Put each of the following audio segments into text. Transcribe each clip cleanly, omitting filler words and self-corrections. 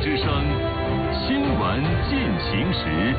之声新闻进行时。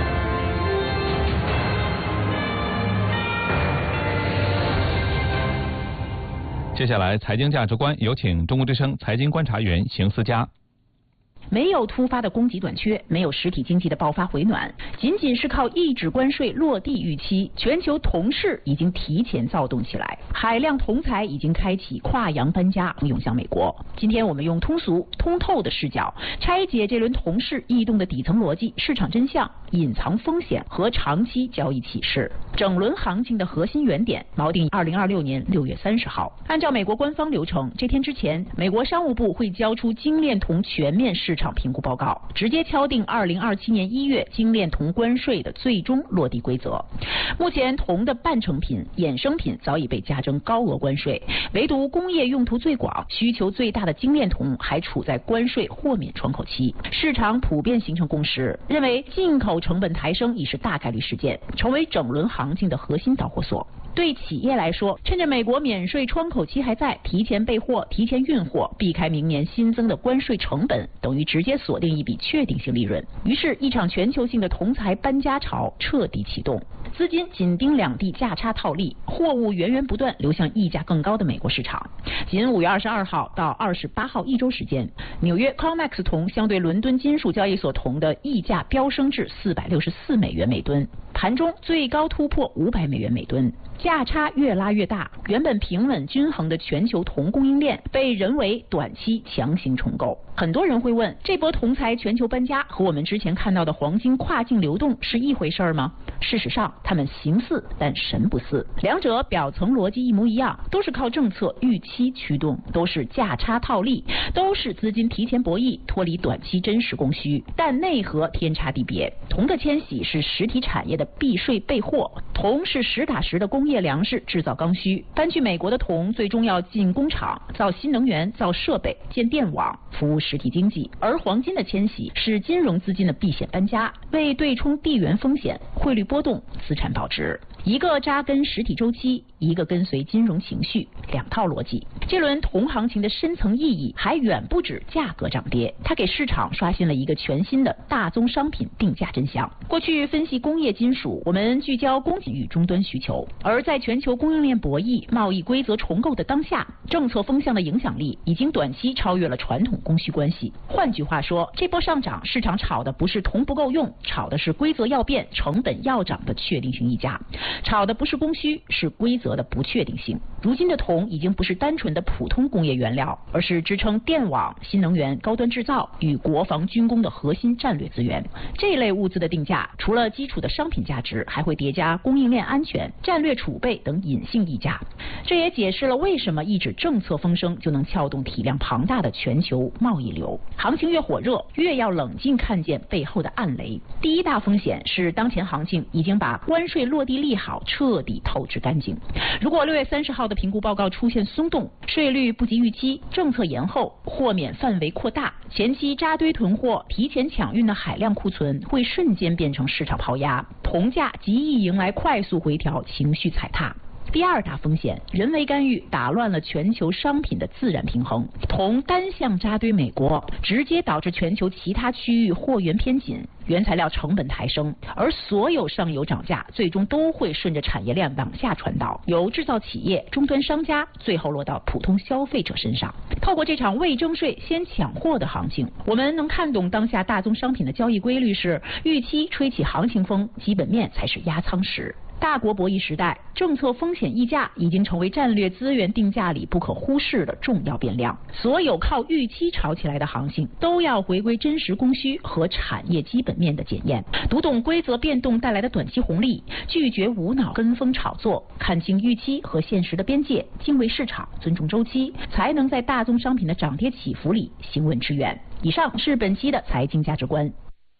接下来，财经价值观有请中国之声财经观察员邢思佳。 没有突发的供给短缺，没有实体经济的爆发回暖，仅仅是靠抑制关税落地预期，全球铜市已经提前躁动起来，海量铜材已经开启跨洋搬家，涌向美国。今天我们用通俗通透的视角拆解这轮铜市异动的底层逻辑、市场真相、隐藏风险和长期交易启示。整轮行情的核心原点锚定2026年6月30号。按照美国官方流程，这天之前，美国商务部会交出精炼铜全面市场评估报告，直接敲定2027年1月精炼铜关税的最终落地规则。目前铜的半成品、衍生品早已被加征高额关税，唯独工业用途最广、需求最大的精炼铜还处在关税豁免窗口期。市场普遍形成共识，认为进口成本抬升已是大概率事件，成为整轮行情的核心导火索。对企业来说，趁着美国免税窗口期还在，提前备货、提前运货，避开明年新增的关税成本，等于直接锁定一笔确定性利润。于是，一场全球性的铜材搬家潮彻底启动，资金紧盯两地价差套利，货物源源不断流向溢价更高的美国市场。仅5月22号到28号一周时间，纽约 COMEX 铜相对伦敦金属交易所铜的溢价飙升至464美元每吨，盘中最高突破500美元每吨。价差越拉越大，原本平稳均衡的全球铜供应链被人为短期强行重构。很多人会问，这波铜材全球搬家和我们之前看到的黄金跨境流动是一回事吗？事实上，它们形似但神不似，两者表层逻辑一模一样，都是靠政策预期驱动，都是价差套利，都是资金提前博弈，脱离短期真实供需，但内核天差地别。铜的迁徙是实体产业的避税备货，铜是实打实的工业粮食制造刚需。搬去美国的铜最终要进工厂，造新能源，造设备，建电网，服务实体经济。而黄金的迁徙是金融资金的避险搬家，为对冲地缘风险、汇率波动、资产保值。一个扎根实体周期，一个跟随金融情绪，两套逻辑。这轮铜行情的深层意义还远不止价格涨跌，它给市场刷新了一个全新的大宗商品定价真相。过去分析工业金属，我们聚焦供给与终端需求，而在全球供应链博弈、贸易规则重构的当下，政策风向的影响力已经短期超越了传统供需关系。换句话说，这波上涨，市场炒的不是铜不够用，炒的是规则要变、成本要涨的确定性溢价。炒的不是供需，是规则的不确定性。如今的铜已经不是单纯的普通工业原料，而是支撑电网、新能源、高端制造与国防军工的核心战略资源。这类物资的定价，除了基础的商品价值，还会叠加供应链安全、战略储备等隐性溢价。这也解释了为什么一纸政策风声就能撬动体量庞大的全球贸易流。行情越火热，越要冷静看见背后的暗雷。第一大风险是当前行情已经把关税落地利好彻底透支干净。如果6月30号的评估报告出现松动，税率不及预期，政策延后，豁免范围扩大，前期扎堆囤货、提前抢运的海量库存会瞬间变成市场抛压，铜价极易迎来快速回调，情绪踩踏。第二大风险，人为干预打乱了全球商品的自然平衡。铜单向扎堆美国，直接导致全球其他区域货源偏紧，原材料成本抬升，而所有上游涨价最终都会顺着产业链往下传导，由制造企业、终端商家，最后落到普通消费者身上。透过这场未征税先抢货的行情，我们能看懂当下大宗商品的交易规律是：预期吹起行情风，基本面才是压舱石。大国博弈时代，政策风险溢价已经成为战略资源定价里不可忽视的重要变量。所有靠预期炒起来的行情，都要回归真实供需和产业基本面的检验，读懂规则变动带来的短期红利，拒绝无脑跟风炒作，看清预期和现实的边界，敬畏市场，尊重周期，才能在大宗商品的涨跌起伏里行稳致远。以上是本期的财经价值观。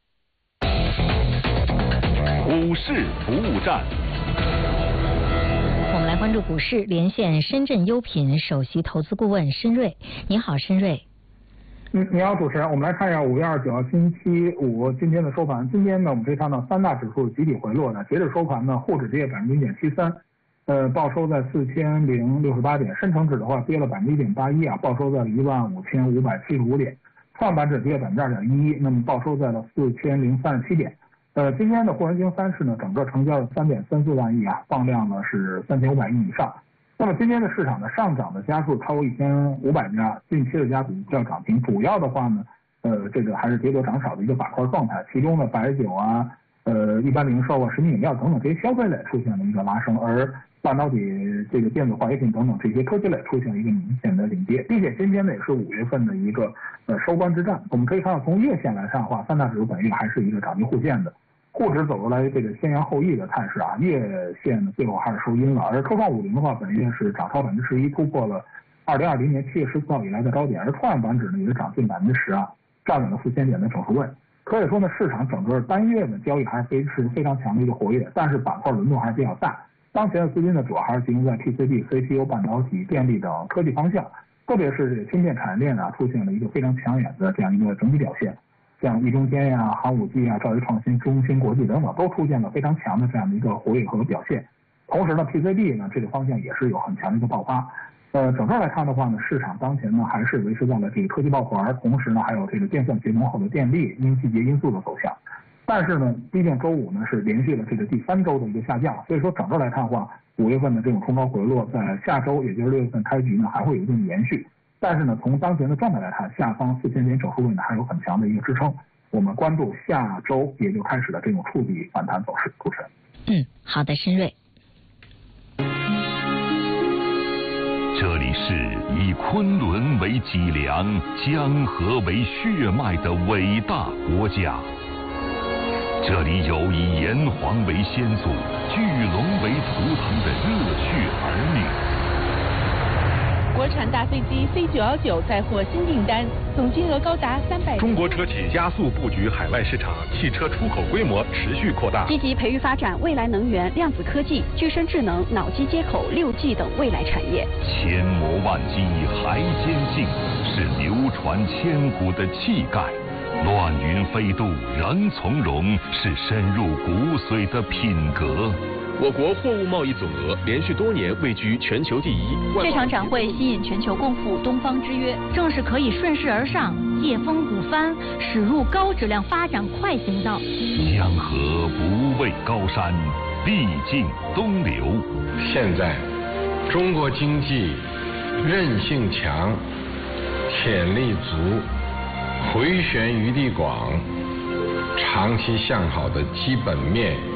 股市服务站。 我们来关注股市，连线深圳优品首席投资顾问申瑞。你好，申瑞。 你好，主持人。我们来看一下5月29号星期五今天的收盘。今天呢，我们可以看到三大指数集体回落的。截至收盘呢，沪指跌0.73%，报收在4068点；深成指的话跌了1.81%，报收在15575点。 创业板指跌2.11%，那么报收在了4037点。今天的沪深经3市呢，整个成交了3.34万亿啊，放量呢是3500亿以上。那么今天的市场的上涨的家数超过1500家，近期的家股较涨停，主要的话呢，这个还是跌多涨少的一个板块状态，其中的白酒啊。一般零售啊、食品饮料等等这些消费类出现了一个拉升，而半导体、这个电子化学品等等这些科技类出现了一个明显的领跌，并且今天呢也是5月份的一个收官之战。我们可以看到，从月线来看的话，三大指数本月还是一个涨跌互现的，沪指走出来这个先扬后抑的态势啊，月线呢最后还是收阴了。而科创50的话，本月是涨超11%，突破了2020年7月14号以来的高点，而创业板指呢也是涨近10%啊，站稳了4000点的整数位。可以说呢，市场整个单月的交易还是非常强的一个活跃，但是板块轮动还是比较大。当前的资金呢，主要还是集中在 PCB、CPU、半导体、电力等科技方向，特别是这个芯片产业链啊，出现了一个非常抢眼的这样一个整体表现。像易中天呀、寒武纪啊、兆易创新、中芯国际等等，都出现了非常强的这样的一个活跃和表现。同时呢 ，PCB 呢这个方向也是有很强的一个爆发。整个来看的话呢，市场当前呢还是维持在了这个科技抱团，同时呢还有这个电算节能后的电力因季节因素的走向。但是呢，毕竟周五呢是连续了这个第3周的一个下降，所以说整个来看的话，5月份的这种冲高回落，在下周也就是6月份开局呢还会有一定的延续。但是呢，从当前的状态来看，下方4000点整数位呢还有很强的一个支撑。我们关注下周也就开始的这种触底反弹走势。主持人。 好的，申瑞。 这里是以昆仑为脊梁、江河为血脉的伟大国家。这里有以炎黄为先祖、巨龙为图腾的热血儿女。 国产大飞机 C919 再获新订单，总金额高达300。 中国车企加速布局海外市场，汽车出口规模持续扩大。 积极培育发展未来能源、量子科技、具身智能、脑机接口、6G 等未来产业。 千磨万击还坚劲，是流传千古的气概。乱云飞渡仍从容，是深入骨髓的品格。 我国货物贸易总额连续多年位居全球第一。 这场展会吸引全球共赴东方之约， 正是可以顺势而上、借风鼓帆，驶入高质量发展快行道。 江河不畏高山，必尽东流。 现在，中国经济韧性强，潜力足，回旋余地广，长期向好的基本面